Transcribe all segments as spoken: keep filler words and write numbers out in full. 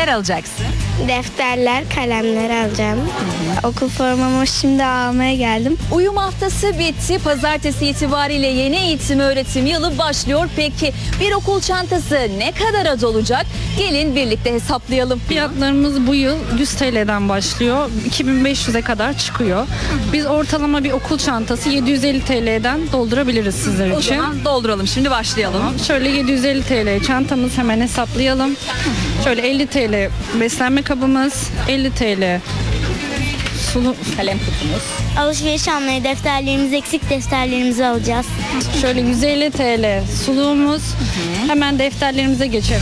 Neler alacaksın? Defterler, kalemler alacağım. Hı-hı. Okul formamı şimdi almaya geldim. Uyum haftası bitti. Pazartesi itibariyle yeni eğitim öğretim yılı başlıyor. Peki bir okul çantası ne kadar az olacak? Gelin birlikte hesaplayalım. Fiyatlarımız bu yıl yüz T L'den başlıyor. iki bin beş yüze kadar çıkıyor. Biz ortalama bir okul çantası yedi yüz elli T L'den doldurabiliriz sizler O için. zaman dolduralım. Şimdi başlayalım. Tamam. Şöyle yedi yüz elli T L çantamız, hemen hesaplayalım. Şöyle elli T L beslenme kabımız, elli T L sulu kalem kutumuz. Alışveriş almaya defterlerimiz eksik, defterlerimizi alacağız. Şöyle yüz elli T L suluğumuz. Hı-hı. Hemen defterlerimize geçelim.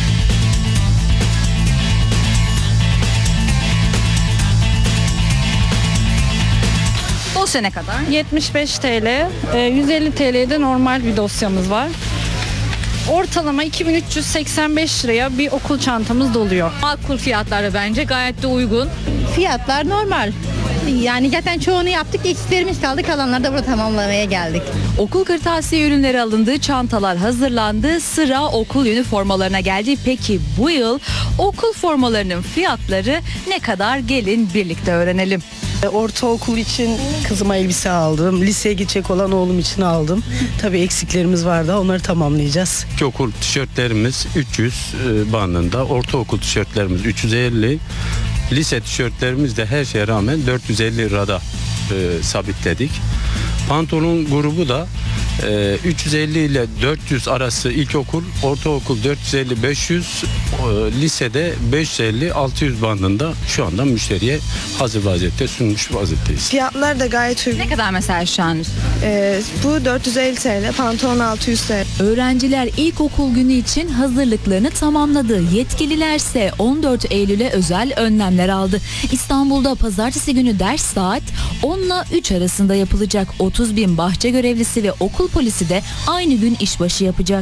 Dosya ne kadar? yetmiş beş T L, yüz elli T L'de normal bir dosyamız var. Ortalama iki bin üç yüz seksen beş liraya bir okul çantamız doluyor. Makul fiyatları bence, gayet de uygun. Fiyatlar normal. Yani zaten çoğunu yaptık, eksiklerimiz kaldı, kalanları da burada tamamlamaya geldik. Okul kırtasiye ürünleri alındı, çantalar hazırlandı, sıra okul üniformalarına geldi. Peki bu yıl okul formalarının fiyatları ne kadar? Gelin birlikte öğrenelim. Ortaokul için kızıma elbise aldım. Liseye gidecek olan oğlum için aldım. Tabii eksiklerimiz vardı. Onları tamamlayacağız. Okul tişörtlerimiz üç yüz bandında. Ortaokul tişörtlerimiz üç yüz elli. Lise tişörtlerimiz de her şeye rağmen dört yüz elli lirada e, sabitledik. Pantolon grubu da e, üç yüz elli ile dört yüz arası ilkokul, ortaokul dört yüz elli beş yüz, e, lisede beş yüz elli altı yüz bandında şu anda müşteriye hazır vaziyette sunmuş vaziyetteyiz. Fiyatlar da gayet uygun. Ne kadar mesela şu an? Ee, bu dört yüz elli T L, pantolon altı yüz T L. Öğrenciler ilkokul günü için hazırlıklarını tamamladı. Yetkililerse on dört Eylül'e özel önlemler aldı. İstanbul'da pazartesi günü ders saat on ile üç arasında yapılacak. otuz bin bahçe görevlisi ve okul polisi de aynı gün işbaşı yapacak.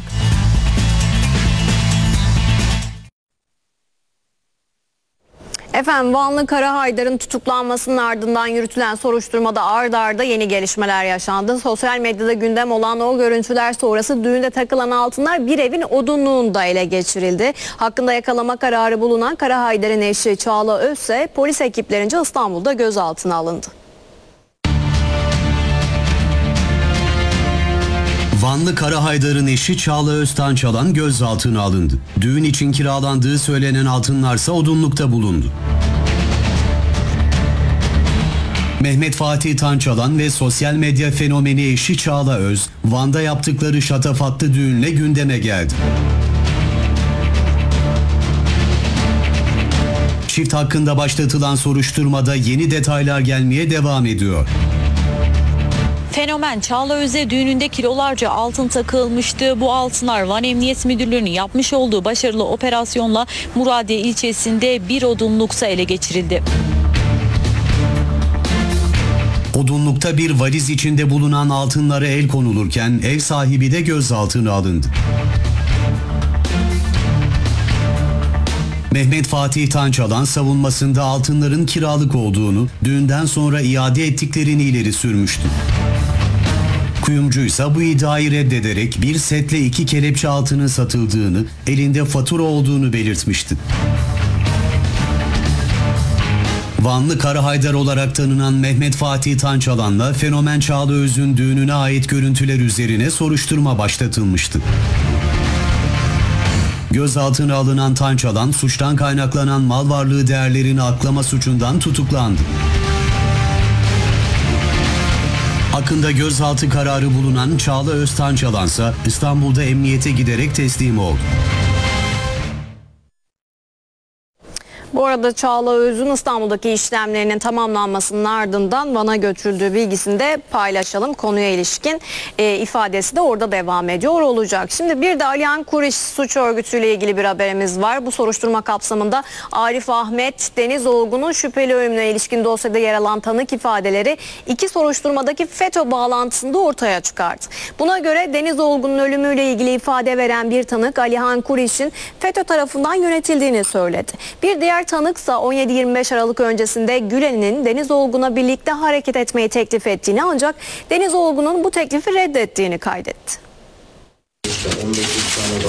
Efendim, Vanlı Kara Haydar'ın tutuklanmasının ardından yürütülen soruşturmada ard arda yeni gelişmeler yaşandı. Sosyal medyada gündem olan o görüntüler sonrası düğünde takılan altınlar bir evin odunluğunda ele geçirildi. Hakkında yakalama kararı bulunan Kara Haydar'ın eşi Çağla Öz ise polis ekiplerince İstanbul'da gözaltına alındı. Vanlı Kara Haydar'ın eşi Çağla Öztançalan gözaltına alındı. Düğün için kiralandığı söylenen altınlarsa odunlukta bulundu. Mehmet Fatih Tançalan ve sosyal medya fenomeni eşi Çağla Öz, Van'da yaptıkları şatafatlı düğünle gündeme geldi. Çift hakkında başlatılan soruşturmada yeni detaylar gelmeye devam ediyor. Fenomen Çağla Öz'e düğününde kilolarca altın takılmıştı. Bu altınlar Van Emniyet Müdürlüğü'nün yapmış olduğu başarılı operasyonla Muradiye ilçesinde bir odunluksa ele geçirildi. Odunlukta bir valiz içinde bulunan altınlara el konulurken ev sahibi de gözaltına alındı. Mehmet Fatih Tançalan savunmasında altınların kiralık olduğunu, düğünden sonra iade ettiklerini ileri sürmüştü. Kuyumcuysa bu iddiayı reddederek bir setle iki kelepçe altının satıldığını, elinde fatura olduğunu belirtmişti. Vanlı Kara Haydar olarak tanınan Mehmet Fatih Tançalan'la fenomen Çağla Öz'ün düğününe ait görüntüler üzerine soruşturma başlatılmıştı. Gözaltına alınan Tançalan, suçtan kaynaklanan mal varlığı değerlerini aklama suçundan tutuklandı. Hakkında gözaltı kararı bulunan Çağla Öztançalan ise İstanbul'da emniyete giderek teslim oldu. Bu arada Çağla Öz'ün İstanbul'daki işlemlerinin tamamlanmasının ardından Van'a götürüldüğü bilgisini de paylaşalım. Konuya ilişkin e, ifadesi de orada devam ediyor olacak. Şimdi bir de Alihan Kuriş suç örgütüyle ilgili bir haberimiz var. Bu soruşturma kapsamında Arif Ahmet Deniz Olgun'un şüpheli ölümüne ilişkin dosyada yer alan tanık ifadeleri iki soruşturmadaki FETÖ bağlantısında ortaya çıkardı. Buna göre Deniz Olgun'un ölümüyle ilgili ifade veren bir tanık Alihan Kuriş'in FETÖ tarafından yönetildiğini söyledi. Bir diğer tanıksa on yedi yirmi beş Aralık öncesinde Gülen'in Deniz Olgun'a birlikte hareket etmeyi teklif ettiğini, ancak Deniz Olgun'un bu teklifi reddettiğini kaydetti.